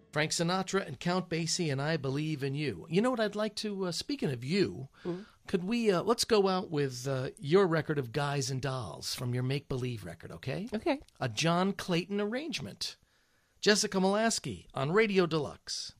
Frank Sinatra and Count Basie and I Believe in You. You know what I'd like to, speaking of you, could we, let's go out with your record of Guys and Dolls from your Make Believe record, okay? Okay. A John Clayton arrangement. Jessica Molaskey on Radio Deluxe.